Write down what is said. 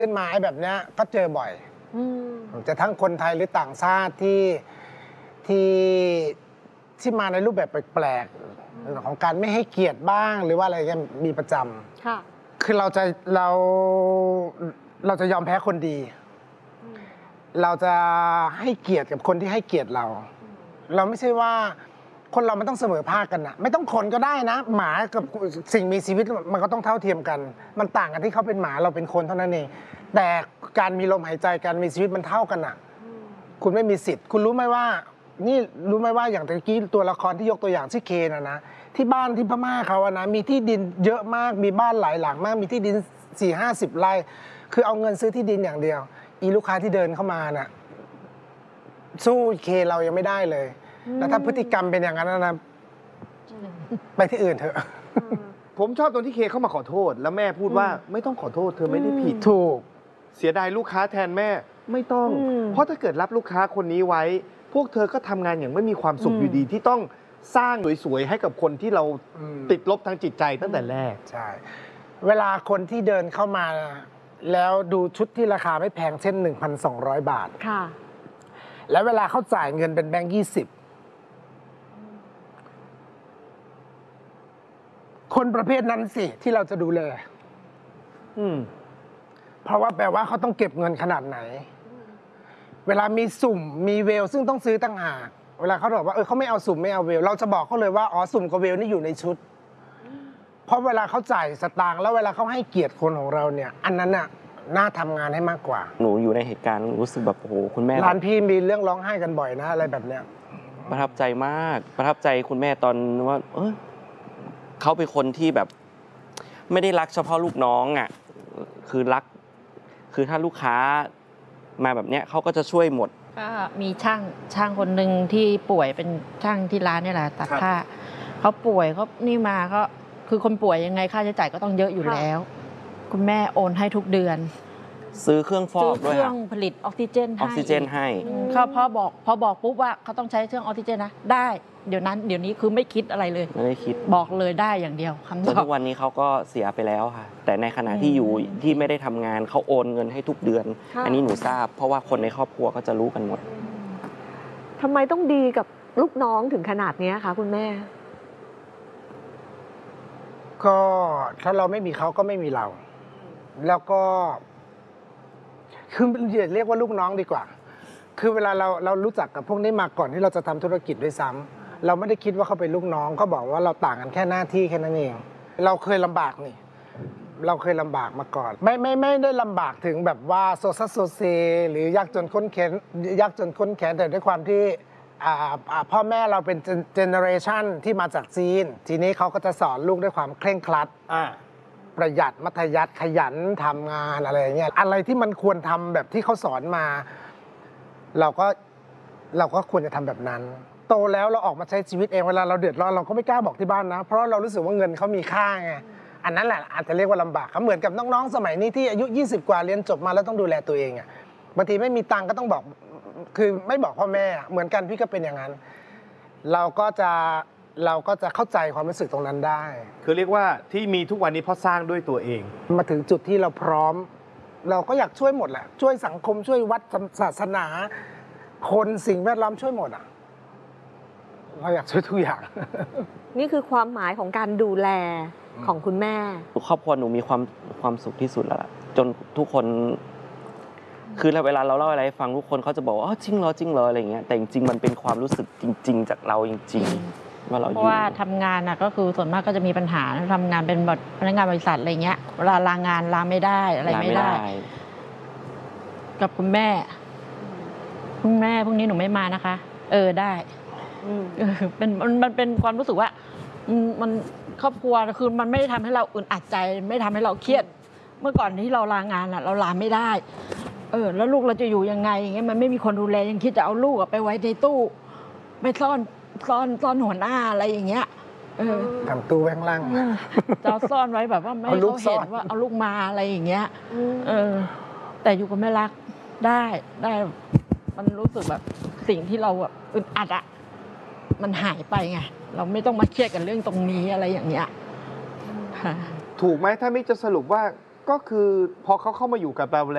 ขึ้นมาไอ้แบบเนี้ยก็เจอบ่อยจะทั้งคนไทยหรือต่างชาติที่มาในรูปแบบแปลกๆของการไม่ให้เกียรติบ้างหรือว่าอะไรกันมีประจำค่ะคือเราจะยอมแพ้คนดีเราจะให้เกียรติกับคนที่ให้เกียรติเราไม่ใช่ว่าคนเรามันต้องเสมอภาคกันนะไม่ต้องคนก็ได้นะหมากับสิ่งมีชีวิตมันก็ต้องเท่าเทียมกันมันต่างกันที่เขาเป็นหมาเราเป็นคนเท่านั้นเองแต่การมีลมหายใจการมีชีวิตมันเท่ากันอ่ะคุณไม่มีสิทธิ์คุณรู้ไหมว่าอย่างตะกี้ตัวละครที่ยกตัวอย่างชื่อเคนนะที่บ้านที่พม่าเขาอะนะมีที่ดินเยอะมากมีบ้านหลายหลังมากมีที่ดิน40-50 ไร่คือเอาเงินซื้อที่ดินอย่างเดียวอีลูกค้าที่เดินเข้ามาน่ะสู้เคเรายังไม่ได้เลยแล้วถ้าพฤติกรรมเป็นอย่างนั้นนะไปที่อื่นเถอะผมชอบตรงที่เคเข้ามาขอโทษแล้วแม่พูดว่าไม่ต้องขอโทษเธอไม่ได้ผิดถูกเสียดายลูกค้าแทนแม่ไม่ต้องเพราะถ้าเกิดรับลูกค้าคนนี้ไว้พวกเธอก็ทำงานอย่างไม่มีความสุขอยู่ดีที่ต้องสร้างสวยๆให้กับคนที่เราติดลบทางจิตใจตั้งแต่แรกใช่เวลาคนที่เดินเข้ามาแล้วดูชุดที่ราคาไม่แพงเช่น 1,200 บาทค่ะแล้วเวลาเขาจ่ายเงินเป็นแบงค์20คนประเภทนั้นสิที่เราจะดูแลเพราะว่าแปลว่าเขาต้องเก็บเงินขนาดไหนเวลามีสุ่มมีเวลซึ่งต้องซื้อต่างหากเวลาเขาบอกว่าเขาไม่เอาสุ่มไม่เอาเวลเราจะบอกเขาเลยว่าอ๋อสุ่มกับเวลนี่อยู่ในชุดเพราะเวลาเขาจ่ายสตางค์แล้วเวลาเขาให้เกียรติคนของเราเนี่ยอันนั้นน่ะน่าทำงานให้มากกว่าหนูอยู่ในเหตุการณ์รู้สึกแบบโอ้โหคุณแม่ร้านพี่มีเรื่องร้องไห้กันบ่อยนะอะไรแบบเนี้ยประทับใจมากประทับใจคุณแม่ตอนว่าเขาเป็นคนที่แบบไม่ได้รักเฉพาะลูกน้องอ่ะคือรักคือถ้าลูกค้ามาแบบเนี้ยเขาก็จะช่วยหมดก็มีช่างคนหนึ่งที่ป่วยเป็นช่างที่ร้านนี่แหละตัดผ้าเขาป่วยเขานี่มาก็คือคนป่วยยังไงค่าใช้จ่ายก็ต้องเยอะอยู่แล้วคุณแม่โอนให้ทุกเดือนซื้อเครื่องฟอกด้วยเครื่องผลิตออกซิเจนให้เขาพอบอกปุ๊บว่าเขาต้องใช้เครื่องออกซิเจนนะได้เดี๋ยวนี้คือไม่คิดอะไรเลยไม่ได้คิดบอกเลยได้อย่างเดียวคำตอบทุกวันนี้เขาก็เสียไปแล้วค่ะแต่ในขณะที่อยู่ที่ไม่ได้ทำงานเขาโอนเงินให้ทุกเดือนอันนี้หนูทราบเพราะว่าคนในครอบครัวก็จะรู้กันหมดทำไมต้องดีกับลูกน้องถึงขนาดนี้คะคุณแม่ก็ถ้าเราไม่มีเขาก็ไม่มีเราแล้วก็คือเรียกว่าลูกน้องดีกว่าคือเวลาเรารู้จักกับพวกนี้มาก่อนที่เราจะทำธุรกิจด้วยซ้ำเราไม่ได้คิดว่าเขาเป็นลูกน้องเขาบอกว่าเราต่างกันแค่หน้าที่แค่นั้นเองเราเคยลำบากนี่เราเคยลำบากมาก่อนไม่ได้ลำบากถึงแบบว่าโซเซหรือยากจนข้นแขนแต่ด้วยความที่พ่อแม่เราเป็นเจเนอเรชันที่มาจากจีนทีนี้เขาก็จะสอนลูกด้วยความเคร่งครัดประหยัดมัธยัสถ์ขยันทำงานอะไรอย่างเงี้ยอะไรที่มันควรทำแบบที่เขาสอนมาเราก็ควรจะทำแบบนั้นโตแล้วเราออกมาใช้ชีวิตเองเวลาเราเดือดร้อนเราก็ไม่กล้าบอกที่บ้านนะเพราะเรารู้สึกว่าเงินเขามีค่าไงอันนั้นแหละอาจจะเรียกว่าลำบากเขาเหมือนกับน้องๆสมัยนี้ที่อายุ20กว่าเรียนจบมาแล้วต้องดูแลตัวเองอ่ะบางทีไม่มีตังค์ก็ต้องบอกคือไม่บอกพ่อแม่เหมือนกันพี่ก็เป็นอย่างนั้นเราก็จะเข้าใจความรู้สึกตรงนั้นได้คือเรียกว่าที่มีทุกวันนี้เพราะสร้างด้วยตัวเองมาถึงจุดที่เราพร้อมเราก็อยากช่วยหมดแหละช่วยสังคมช่วยวัดศาสนาคนสิ่งแวดล้อมช่วยหมดอ่ะเราอยากช่วยทุกอย่างนี่คือความหมายของการดูแลของคุณแม่ครอบครัวหนูมีความสุขที่สุดแล้วล่ะจนทุกคนคือเวลาเราเล่าอะไรให้ฟังทุกคนเขาจะบอกว่าจริงเหรออะไรเงี้ยแต่จริงๆมันเป็นความรู้สึกจริงๆจากเราจริงๆว่าเราเพราะว่าทำงานน่ะก็คือส่วนมากก็จะมีปัญหาทำงานเป็นแบบพนักงานบริษัทอะไรเงี้ยเวลาลางานลาไม่ได้อะไรไม่ได้กับคุณแม่พรุ่งนี้หนูไม่มานะคะได้มันเป็นความรู้สึกว่ามันครอบครัวคือมันไม่ได้ทำให้เราอึดอัดใจไม่ทำให้เราเครียดเมื่อก่อนที่เราลางานเราลาไม่ได้แล้วลูกเราจะอยู่ยังไงอย่างเงี้ยมันไม่มีคนดูแลยังคิดจะเอาลูกไปไว้ในตู้ไปซ่อนหัวหน้าอะไรอย่างเงี้ยทำตู้แว้งล่างจะซ่อนไว้แบบว่าไม่ให้เขาเห็นว่าเอาลูกมาอะไรอย่างเงี้ยแต่อยู่กับแม่รักได้มันรู้สึกแบบสิ่งที่เราแบบอึดอัดอะมันหายไปไงเราไม่ต้องมาเครียดกันเรื่องตรงนี้อะไรอย่างเงี้ยถูกไหมถ้าไม่จะสรุปว่าก็คือพอเขาเข้ามาอยู่กับเรา